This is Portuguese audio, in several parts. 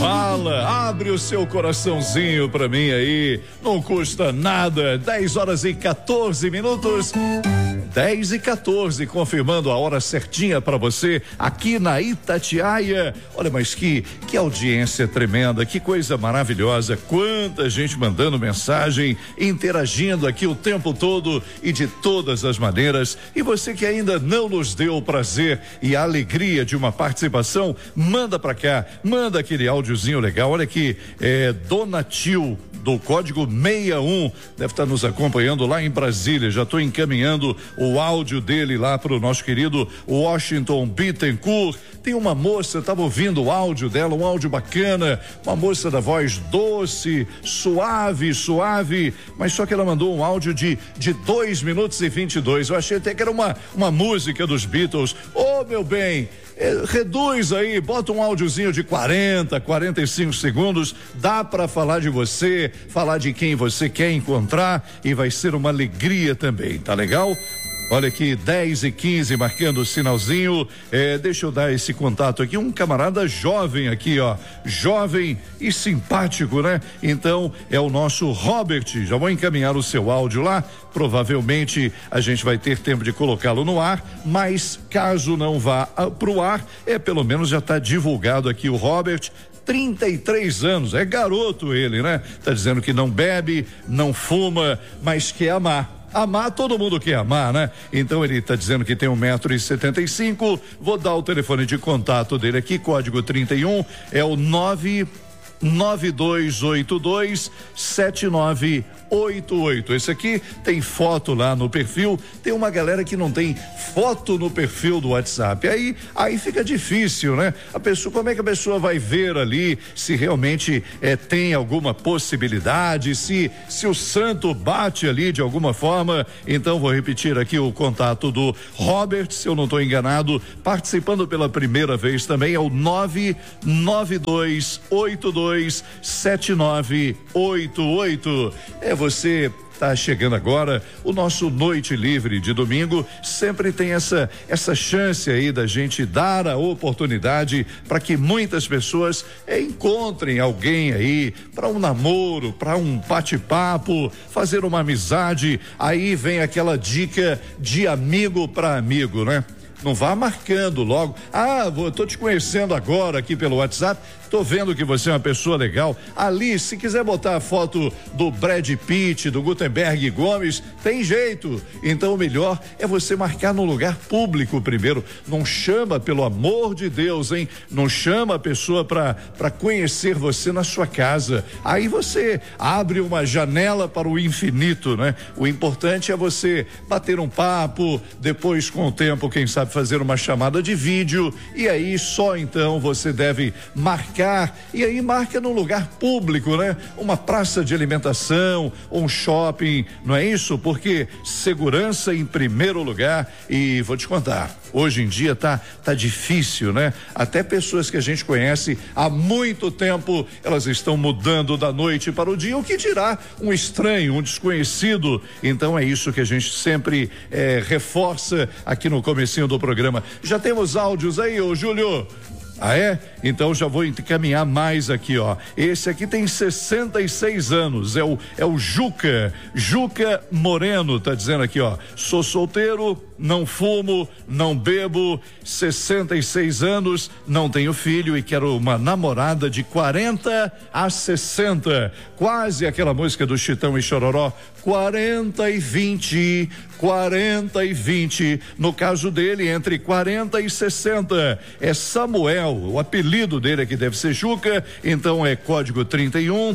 Fala, abre o seu coraçãozinho pra mim aí, não custa nada. 10h14. 10h14, confirmando a hora certinha para você aqui na Itatiaia. Olha, mas que audiência tremenda, que coisa maravilhosa, quanta gente mandando mensagem, interagindo aqui o tempo todo e de todas as maneiras. E você que ainda não nos deu o prazer e a alegria de uma participação, manda para cá, manda aquele áudiozinho legal. Olha aqui, Dona Tio do código 61 deve estar nos acompanhando lá em Brasília. Já estou encaminhando o áudio dele lá para o nosso querido Washington Bittencourt. Tem uma moça, estava ouvindo o áudio dela, um áudio bacana, uma moça da voz doce, suave, mas só que ela mandou um áudio de 2 minutos e 22. Eu achei até que era uma música dos Beatles. Ô, meu bem, reduz aí, bota um áudiozinho de 45 segundos, dá para falar de você, falar de quem você quer encontrar e vai ser uma alegria também, tá legal? Olha aqui, 10h15, marcando o sinalzinho. Deixa eu dar esse contato aqui. Um camarada jovem aqui, ó. Jovem e simpático, né? Então, é o nosso Robert. Já vou encaminhar o seu áudio lá. Provavelmente a gente vai ter tempo de colocá-lo no ar, mas caso não vá pro ar, pelo menos já está divulgado aqui o Robert. 33 anos, é garoto ele, né? Tá dizendo que não bebe, não fuma, mas quer amar. Amar, todo mundo quer amar, né? Então ele está dizendo que tem 1,75 m. Vou dar o telefone de contato dele aqui, código 31, é o 992827988. Esse aqui tem foto lá no perfil. Tem uma galera que não tem foto no perfil do WhatsApp. Aí fica difícil, né? Como é que a pessoa vai ver ali se realmente tem alguma possibilidade, se o santo bate ali de alguma forma? Então vou repetir aqui o contato do Robert, se eu não estou enganado, participando pela primeira vez também, é o 992827988. Você tá chegando agora, o nosso Noite Livre de domingo sempre tem essa chance aí da gente dar a oportunidade para que muitas pessoas encontrem alguém aí para um namoro, para um bate-papo, fazer uma amizade. Aí vem aquela dica de amigo para amigo, né? Não vá marcando logo. Tô te conhecendo agora aqui pelo WhatsApp. Tô vendo que você é uma pessoa legal. Ali, se quiser botar a foto do Brad Pitt, do Gutenberg Gomes, tem jeito. Então o melhor é você marcar num lugar público primeiro. Não chama, pelo amor de Deus, hein? Não chama a pessoa para conhecer você na sua casa. Aí você abre uma janela para o infinito, né? O importante é você bater um papo, depois com o tempo, quem sabe fazer uma chamada de vídeo, e aí só então você deve marcar. E aí marca num lugar público, né? Uma praça de alimentação, um shopping, não é isso? Porque segurança em primeiro lugar. E vou te contar, hoje em dia tá difícil, né? Até pessoas que a gente conhece há muito tempo, elas estão mudando da noite para o dia, o que dirá um estranho, um desconhecido. Então é isso que a gente sempre reforça aqui no comecinho do programa. Já temos áudios aí, ô Júlio? Então já vou encaminhar mais aqui, ó. Esse aqui tem 66 anos, é o Juca Moreno, tá dizendo aqui, ó. Sou solteiro, não fumo, não bebo, 66 anos, não tenho filho e quero uma namorada de 40 a 60. Quase aquela música do Chitão e Chororó, 40 e 20. No caso dele, entre 40 e 60. É Samuel, o apelido dele aqui deve ser Juca, então é código 31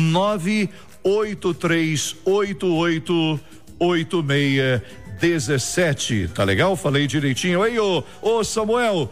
983888617. Tá legal? Falei direitinho aí, ô Samuel,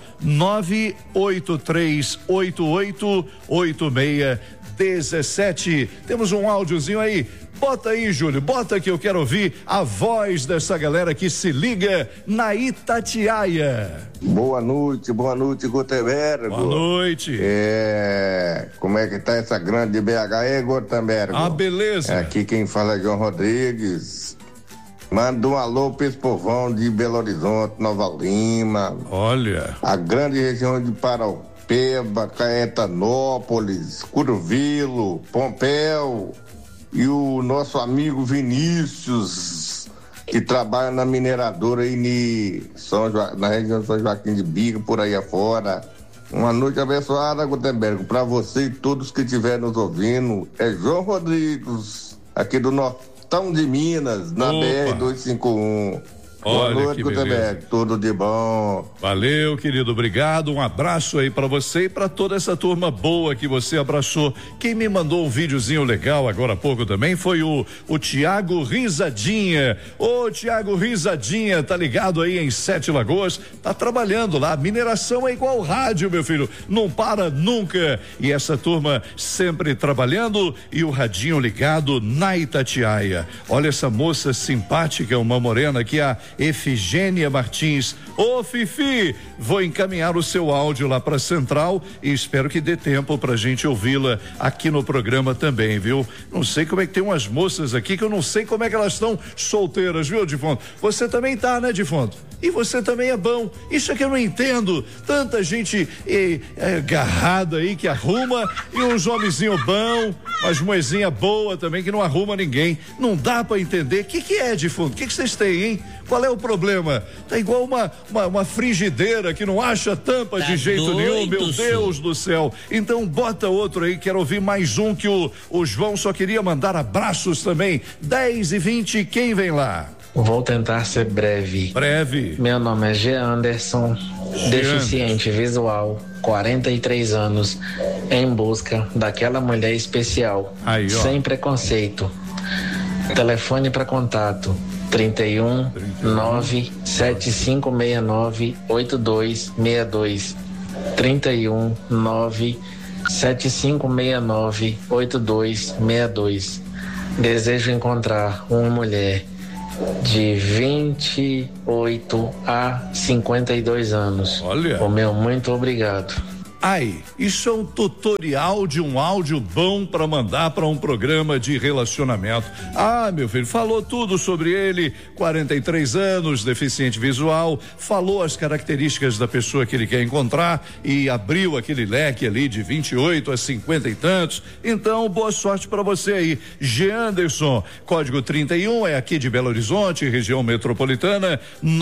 983888617. Temos um áudiozinho aí. Bota aí, Júlio, bota que eu quero ouvir a voz dessa galera que se liga na Itatiaia. Boa noite, Gutenberg. Boa noite. Como é que tá essa grande BH, Gutenberg? Beleza. Aqui quem fala é João Rodrigues. Manda um alô para esse povão de Belo Horizonte, Nova Lima. Olha. A grande região de Itapeba, Caetanópolis, Curvelo, Pompéu e o nosso amigo Vinícius, que trabalha na mineradora aí na região de São Joaquim de Biga, por aí afora. Uma noite abençoada, Gutenberg, para você e todos que estiverem nos ouvindo. É João Rodrigues, aqui do Nortão de Minas, na BR-251. Boa noite, Gutenberg, tudo de bom. Valeu, querido, obrigado, um abraço aí pra você e pra toda essa turma boa que você abraçou. Quem me mandou um videozinho legal agora há pouco também foi o Tiago Risadinha. Ô, Tiago Risadinha, tá ligado aí em Sete Lagoas, tá trabalhando lá, mineração é igual rádio, meu filho, não para nunca, e essa turma sempre trabalhando e o radinho ligado na Itatiaia. Olha essa moça simpática, uma morena aqui, a Efigênia Martins. Ô, Fifi, vou encaminhar o seu áudio lá pra Central e espero que dê tempo pra gente ouvi-la aqui no programa também, viu? Não sei como é que tem umas moças aqui que eu não sei como é que elas estão solteiras, viu, Difonto? Você também tá, né, Difonto? E você também é bom. Isso é que eu não entendo. Tanta gente agarrada aí que arruma e uns homenzinho bom, umas moezinha boa também que não arruma ninguém. Não dá pra entender. O que é, Difonto? O que vocês têm, hein? Qual é o problema? Tá igual uma frigideira que não acha tampa de jeito nenhum, meu Deus do céu. Então bota outro aí, quero ouvir mais um que o João só queria mandar abraços também. 10h20, quem vem lá? Vou tentar ser breve. Meu nome é G. Anderson, deficiente visual, 43 anos, em busca daquela mulher especial, aí, sem preconceito. Telefone para contato 31 97569 8262 31 97569 8262. Desejo encontrar uma mulher de 28 a 52 anos. Olha. O meu muito obrigado. Ai, isso é um tutorial de um áudio bom para mandar para um programa de relacionamento. Ah, meu filho, falou tudo sobre ele, 43 anos, deficiente visual, falou as características da pessoa que ele quer encontrar e abriu aquele leque ali de 28 a 50 e tantos. Então, boa sorte para você aí. G. Anderson, código 31, é aqui de Belo Horizonte, região metropolitana,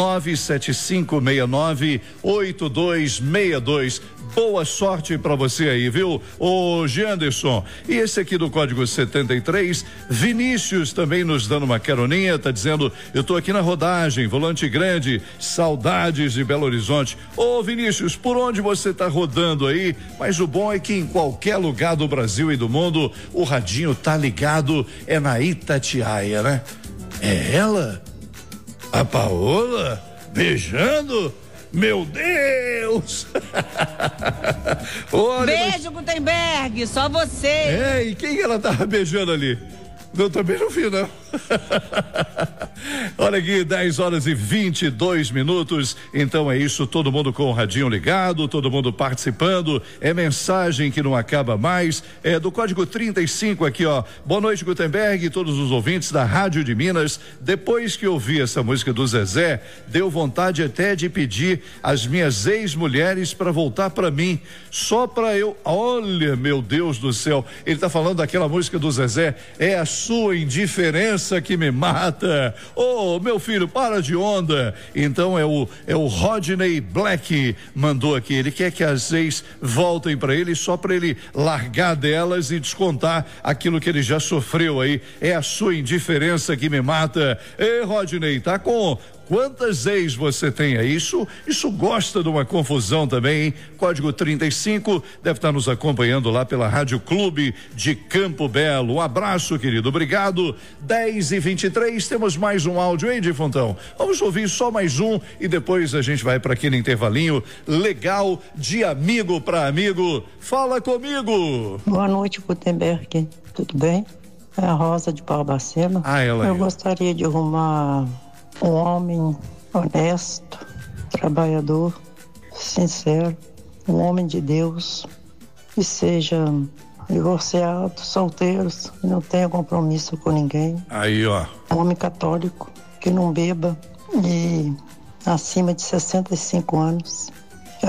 97569-8262. Boa sorte pra você aí, viu? Ô, Janderson, e esse aqui do código 73, Vinícius também nos dando uma caroninha, tá dizendo, eu tô aqui na rodagem, Volante Grande, saudades de Belo Horizonte. Ô, Vinícius, por onde você tá rodando aí? Mas o bom é que em qualquer lugar do Brasil e do mundo, o radinho tá ligado, é na Itatiaia, né? É ela? A Paola? Beijando? Meu Deus! Olha, beijo, Gutenberg, só você. E quem ela tava beijando ali? Eu também não vi, não. Olha aqui, 10h22. Então é isso, todo mundo com o radinho ligado, todo mundo participando. É mensagem que não acaba mais. É do código 35 aqui, ó. Boa noite, Gutenberg e todos os ouvintes da Rádio de Minas. Depois que ouvi essa música do Zezé, deu vontade até de pedir as minhas ex-mulheres para voltar para mim. Só para eu. Olha, meu Deus do céu. Ele tá falando daquela música do Zezé. É a sua indiferença que me mata. Ô, meu filho, para de onda. Então é o Rodney Black mandou aqui. Ele quer que as ex voltem para ele só para ele largar delas e descontar aquilo que ele já sofreu aí. É a sua indiferença que me mata. Ei, Rodney, tá com quantas ex você tem aí? Isso gosta de uma confusão também, hein? Código 35, deve estar nos acompanhando lá pela Rádio Clube de Campo Belo. Um abraço, querido, obrigado. 10h23, temos mais um áudio, hein, Difontão? Vamos ouvir só mais um e depois a gente vai para aquele intervalinho legal de amigo para amigo. Fala comigo! Boa noite, Gutenberg, tudo bem? É a Rosa de Barbacena. Eu gostaria de arrumar um homem honesto, trabalhador, sincero, um homem de Deus, que seja divorciado, solteiro, que não tenha compromisso com ninguém. Aí, ó. Um homem católico, que não beba e acima de 65 anos.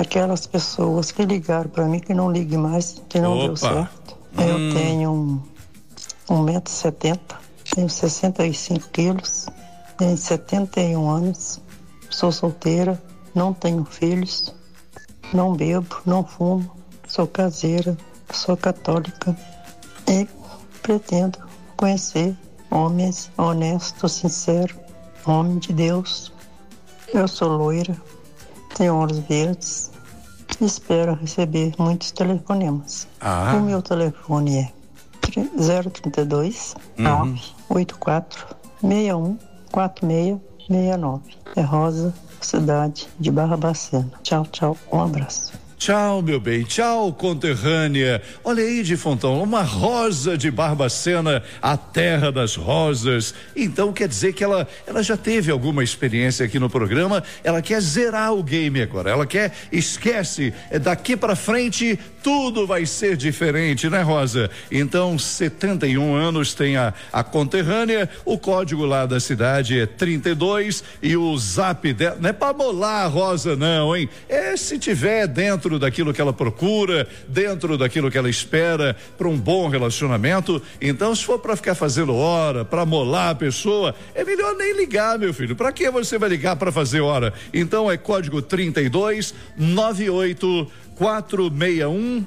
Aquelas pessoas que ligaram para mim, que não ligue mais, que não deu certo. Eu tenho 1,70 m, tenho 65 quilos, tenho 71 anos, sou solteira, não tenho filhos, não bebo, não fumo, sou caseira, sou católica e pretendo conhecer homens honestos, sinceros, homem de Deus. Eu sou loira, tenho olhos verdes, espero receber muitos telefonemas. O meu telefone é 032 984 61 4669. É Rosa, cidade de Barbacena. Tchau, tchau, um abraço. Tchau, meu bem, tchau, conterrânea. Olha aí, de Fontão, uma rosa de Barbacena, a terra das rosas. Então quer dizer que ela já teve alguma experiência aqui no programa, ela quer zerar o game agora, ela quer, esquece, daqui pra frente tudo vai ser diferente, né, Rosa? Então, 71 anos tem a conterrânea, o código lá da cidade é 32 e o zap dela, não é pra molar a Rosa não, hein? É se tiver dentro daquilo que ela procura, dentro daquilo que ela espera para um bom relacionamento. Então, se for para ficar fazendo hora, para molar a pessoa, é melhor nem ligar, meu filho. Para que você vai ligar para fazer hora? Então é código 32 98 461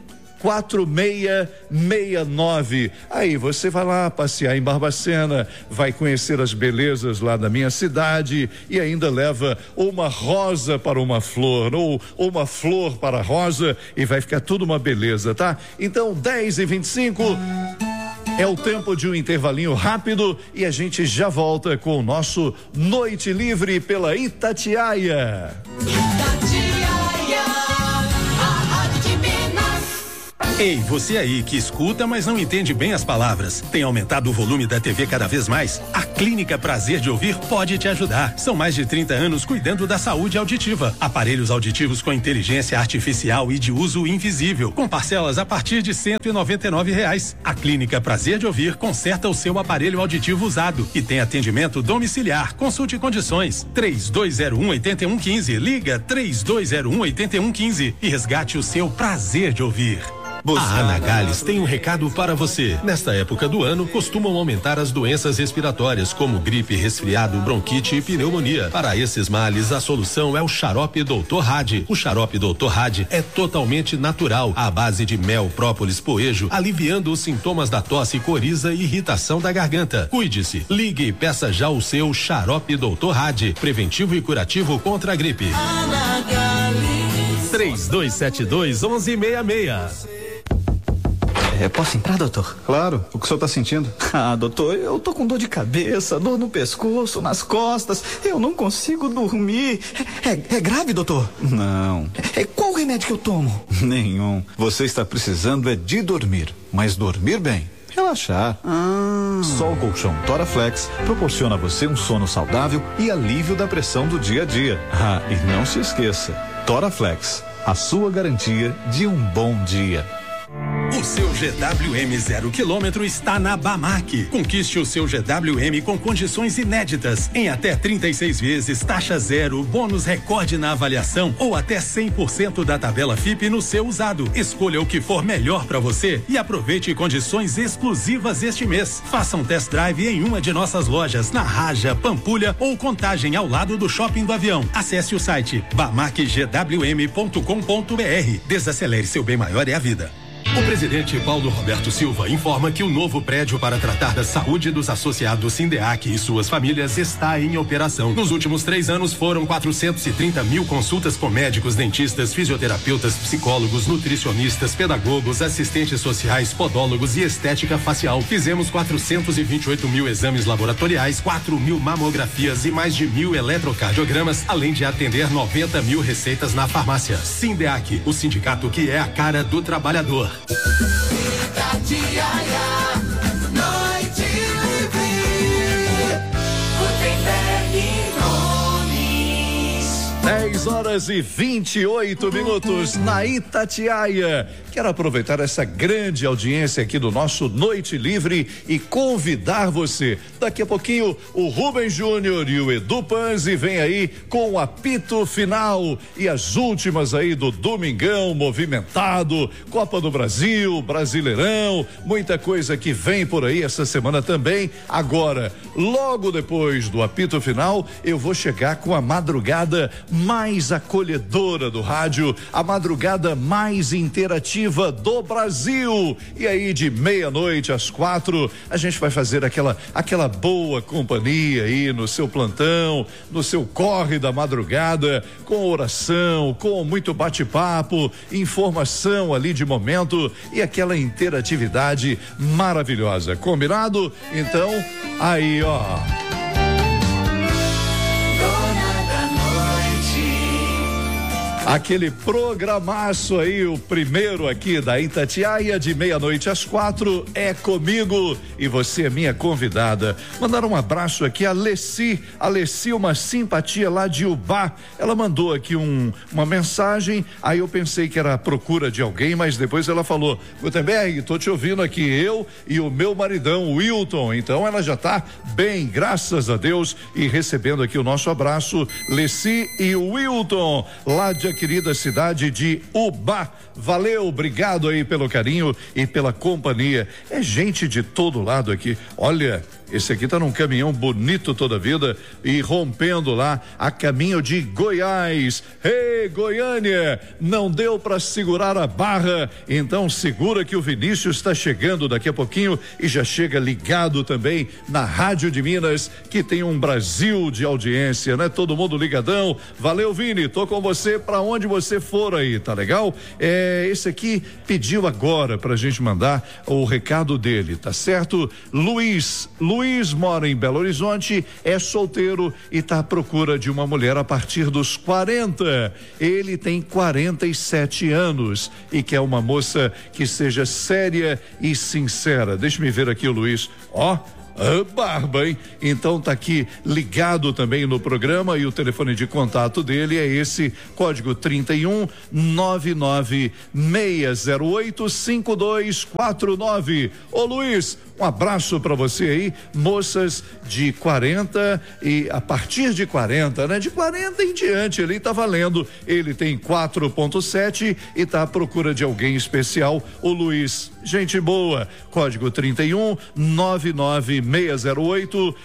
4669. Aí você vai lá passear em Barbacena, vai conhecer as belezas lá da minha cidade e ainda leva uma rosa para uma flor ou uma flor para a rosa e vai ficar tudo uma beleza, tá? Então 10h25 é o tempo de um intervalinho rápido e a gente já volta com o nosso Noite Livre pela Itatiaia. Ei, você aí que escuta, mas não entende bem as palavras. Tem aumentado o volume da TV cada vez mais? A Clínica Prazer de Ouvir pode te ajudar. São mais de 30 anos cuidando da saúde auditiva. Aparelhos auditivos com inteligência artificial e de uso invisível, com parcelas a partir de R$199. A Clínica Prazer de Ouvir conserta o seu aparelho auditivo usado e tem atendimento domiciliar. Consulte condições. 3201-8115. Liga 3201-8115 e resgate o seu prazer de ouvir. A Anagales tem um recado para você. Nesta época do ano, costumam aumentar as doenças respiratórias, como gripe, resfriado, bronquite e pneumonia. Para esses males, a solução é o xarope Dr. Hadi. O xarope Dr. Hadi é totalmente natural, à base de mel, própolis, poejo, aliviando os sintomas da tosse, coriza e irritação da garganta. Cuide-se, ligue e peça já o seu xarope Dr. Hadi, preventivo e curativo contra a gripe. Anagales 3272-1166. Posso entrar, doutor? Claro, o que o senhor tá sentindo? Doutor, eu tô com dor de cabeça, dor no pescoço, nas costas, eu não consigo dormir. É grave, doutor? Não. Qual o remédio que eu tomo? Nenhum. Você está precisando é de dormir, mas dormir bem. Relaxar. Só o colchão Toraflex proporciona a você um sono saudável e alívio da pressão do dia a dia. E não se esqueça, Toraflex, a sua garantia de um bom dia. O seu GWM 0 km está na Bamac. Conquiste o seu GWM com condições inéditas, em até 36 vezes, taxa zero, bônus recorde na avaliação ou até 100% da tabela FIP no seu usado. Escolha o que for melhor para você e aproveite condições exclusivas este mês. Faça um test drive em uma de nossas lojas, na Raja, Pampulha ou Contagem, ao lado do Shopping do Avião. Acesse o site bamacgwm.com.br. Desacelere, seu bem maior é a vida. O presidente Paulo Roberto Silva informa que o novo prédio para tratar da saúde dos associados Sindeac e suas famílias está em operação. Nos últimos 3 anos foram 430 mil consultas com médicos, dentistas, fisioterapeutas, psicólogos, nutricionistas, pedagogos, assistentes sociais, podólogos e estética facial. Fizemos 428 mil exames laboratoriais, 4 mil mamografias e mais de 1.000 eletrocardiogramas, além de atender 90 mil receitas na farmácia. Sindeac, o sindicato que é a cara do trabalhador. Itatiaia, Noite Livre, Gutenberg Nunes. 6h28 na Itatiaia. Quero aproveitar essa grande audiência aqui do nosso Noite Livre e convidar você. Daqui a pouquinho o Rubens Júnior e o Edu Panzi vem aí com o apito final e as últimas aí do domingão movimentado, Copa do Brasil, Brasileirão, muita coisa que vem por aí essa semana também. Agora, logo depois do apito final, eu vou chegar com a madrugada mais acolhedora do rádio, a madrugada mais interativa do Brasil. E aí de meia-noite às 4, a gente vai fazer aquela boa companhia aí no seu plantão, no seu corre da madrugada, com oração, com muito bate-papo, informação ali de momento e aquela interatividade maravilhosa. Combinado? Então, aí ó. Aquele programaço aí, o primeiro aqui da Itatiaia, de meia-noite às 4, é comigo e você é minha convidada. Mandar um abraço aqui a Alessi, uma simpatia lá de Ubá. Ela mandou aqui uma mensagem, aí eu pensei que era a procura de alguém, mas depois ela falou: Gutenberg, tô te ouvindo aqui, eu e o meu maridão, o Wilton. Então ela já tá bem, graças a Deus, e recebendo aqui o nosso abraço, Alessi e o Wilton, lá de querida cidade de Ubá. Valeu, obrigado aí pelo carinho e pela companhia. É gente de todo lado aqui. Olha, esse aqui tá num caminhão bonito toda a vida e rompendo lá a caminho de Goiás. Ei, Goiânia, não deu para segurar a barra, então segura que o Vinícius está chegando daqui a pouquinho e já chega ligado também na Rádio de Minas, que tem um Brasil de audiência, né? Todo mundo ligadão. Valeu, Vini, tô com você pra onde você for aí, tá legal? Esse aqui pediu agora pra gente mandar o recado dele, tá certo? Luiz mora em Belo Horizonte, é solteiro e tá à procura de uma mulher a partir dos 40. Ele tem 47 anos e quer uma moça que seja séria e sincera. Deixa me ver aqui o Luiz, ó. Barba, hein? Então tá aqui ligado também no programa e o telefone de contato dele é esse, código 31 99 608 5249. Ô Luiz, um abraço pra você aí, moças de 40 e a partir de 40, né? De 40 em diante, ele tá valendo. Ele tem 4.7 e tá à procura de alguém especial. O Luiz, gente boa, código 31 99 608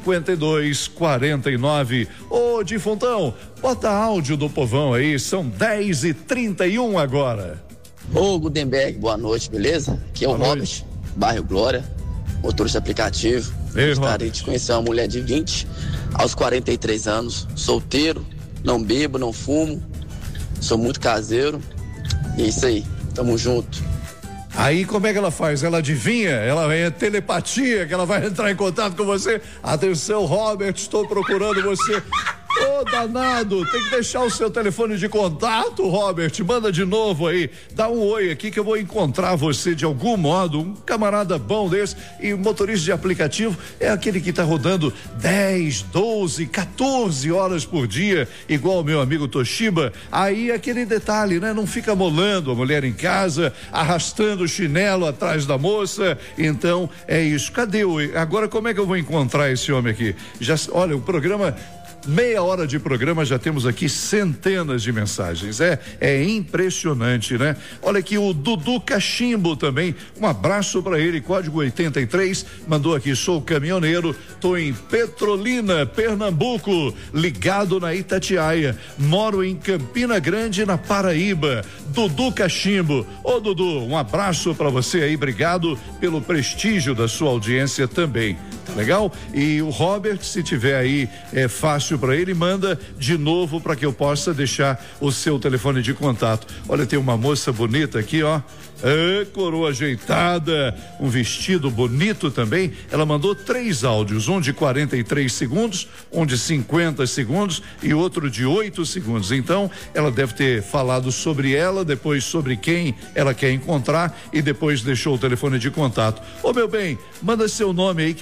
5249. Ô Difuntão, bota áudio do povão aí, são 10h31 agora. Ô Gutenberg, boa noite, beleza? Aqui é o Robert, bairro Glória, motorista aplicativo. Gostaria de conhecer uma mulher de 20 aos 43 anos, solteiro, não bebo, não fumo, sou muito caseiro. E é isso aí, tamo junto. Aí como é que ela faz? Ela adivinha? Ela é telepatia que ela vai entrar em contato com você? Atenção, Robert, estou procurando você. Ô, danado, tem que deixar o seu telefone de contato, Robert, manda de novo aí, dá um oi aqui que eu vou encontrar você de algum modo, um camarada bom desse. E motorista de aplicativo é aquele que tá rodando 10, 12, 14 horas por dia, igual o meu amigo Toshiba. Aí aquele detalhe, né? Não fica molando a mulher em casa, arrastando o chinelo atrás da moça. Então é isso, cadê agora como é que eu vou encontrar esse homem aqui? Olha, o programa, meia hora de programa, já temos aqui centenas de mensagens. É impressionante, né? Olha aqui o Dudu Cachimbo também, um abraço para ele, código 83, mandou aqui: sou caminhoneiro, tô em Petrolina, Pernambuco, ligado na Itatiaia, moro em Campina Grande, na Paraíba. Dudu Cachimbo. Ô Dudu, um abraço para você aí, obrigado pelo prestígio da sua audiência também. Tá legal? E o Robert, se tiver aí fácil para ele, manda de novo para que eu possa deixar o seu telefone de contato. Olha, tem uma moça bonita aqui, ó. Coroa ajeitada, um vestido bonito também. Ela mandou 3 áudios, um de 43 segundos, um de 50 segundos e outro de 8 segundos. Então, ela deve ter falado sobre ela, depois sobre quem ela quer encontrar e depois deixou o telefone de contato. Ô meu bem, manda seu nome aí que eu vou encaminhar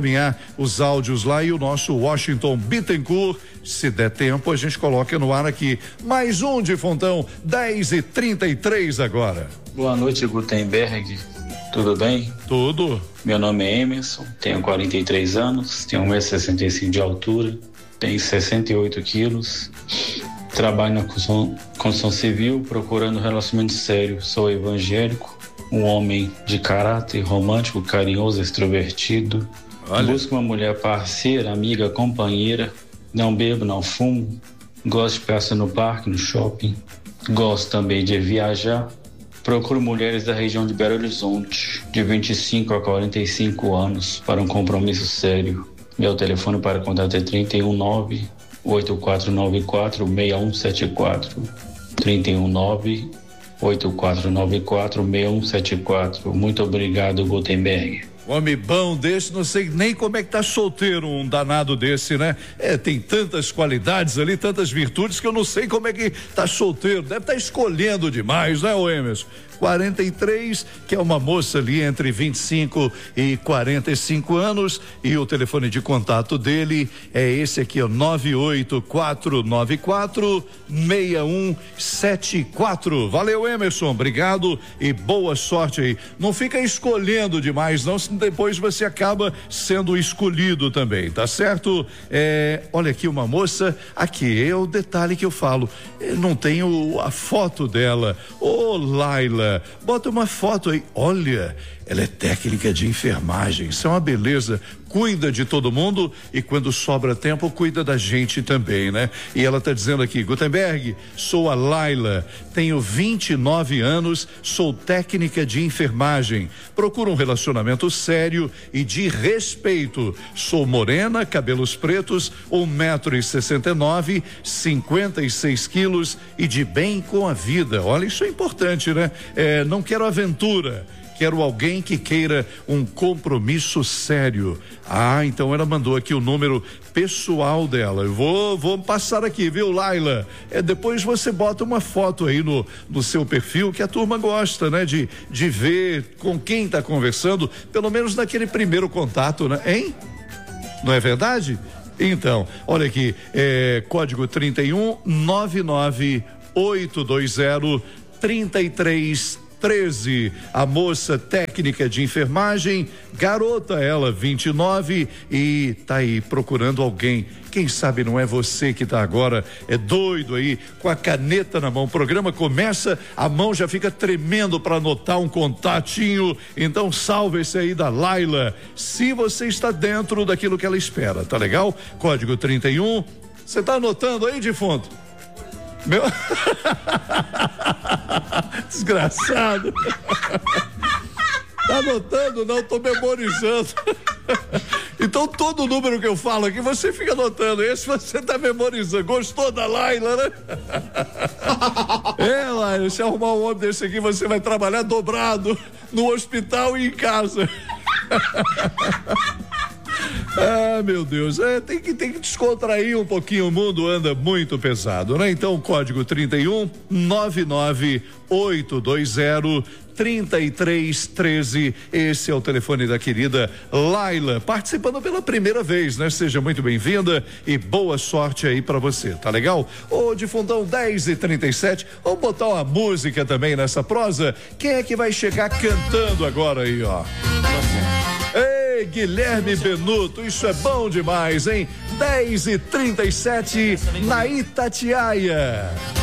encaminhar os áudios lá e o nosso Washington Bittencourt, se der tempo, a gente coloca no ar aqui. Mais um de Fontão, 10h33 agora. Boa noite, Gutenberg. Tudo bem? Tudo. Meu nome é Emerson, tenho 43 anos, tenho 1,65 m de altura, tenho 68 quilos, trabalho na construção civil, procurando um relacionamento sério. Sou evangélico, um homem de caráter romântico, carinhoso, extrovertido. Olha. Busco uma mulher parceira, amiga, companheira. Não bebo, não fumo. Gosto de passear no parque, no shopping. Gosto também de viajar. Procuro mulheres da região de Belo Horizonte, de 25 a 45 anos, para um compromisso sério. Meu telefone para contato é 319-8494-6174. 319-8494-6174. Muito obrigado, Gutenberg. Homem bom desse, não sei nem como é que tá solteiro um danado desse, né? Tem tantas qualidades ali, tantas virtudes que eu não sei como é que tá solteiro. Deve estar escolhendo demais, né, Emerson? 43, que é uma moça ali entre 25 e 45 anos, e o telefone de contato dele é esse aqui, ó, 98494-6174. Valeu, Emerson, obrigado e boa sorte aí. Não fica escolhendo demais, não, senão depois você acaba sendo escolhido também, tá certo? Olha aqui uma moça, aqui é o detalhe que eu falo, não tenho a foto dela. Ô, Laila, bota uma foto aí, olha, ela é técnica de enfermagem, isso é uma beleza, cuida de todo mundo e quando sobra tempo cuida da gente também, né? E ela tá dizendo aqui, Gutenberg, sou a Laila, tenho 29 anos, sou técnica de enfermagem, procuro um relacionamento sério e de respeito, sou morena, cabelos pretos, 1,69 m, 56 quilos e de bem com a vida. Olha, isso é importante, né? Não quero aventura, quero alguém que queira um compromisso sério. Então ela mandou aqui o número pessoal dela. Eu vou passar aqui, viu, Laila? Depois você bota uma foto aí no seu perfil, que a turma gosta, né? De ver com quem tá conversando, pelo menos naquele primeiro contato, né? Hein? Não é verdade? Então, olha aqui, código 31 99820 3313. A moça técnica de enfermagem, garota ela, 29, e tá aí procurando alguém. Quem sabe não é você que tá agora doido aí com a caneta na mão. O programa começa, a mão já fica tremendo para anotar um contatinho. Então salve esse aí da Laila, se você está dentro daquilo que ela espera, tá legal? Código 31. Você tá anotando aí, defunto? Meu desgraçado. Tá anotando? Não, tô memorizando. Então todo número que eu falo aqui você fica anotando. Esse você tá memorizando. Gostou da Laila, né? Laila, se arrumar um homem desse aqui você vai trabalhar dobrado no hospital e em casa. Meu Deus, tem que descontrair um pouquinho, o mundo anda muito pesado, né? Então, código 31 99820 3313, esse é o telefone da querida Laila, participando pela primeira vez, né? Seja muito bem-vinda e boa sorte aí pra você, tá legal? Ô, de fundão, 10h37, vamos botar uma música também nessa prosa? Quem é que vai chegar cantando agora aí, ó? Ei, Guilherme Benuto, isso é bom demais, hein? 10h37 na Itatiaia.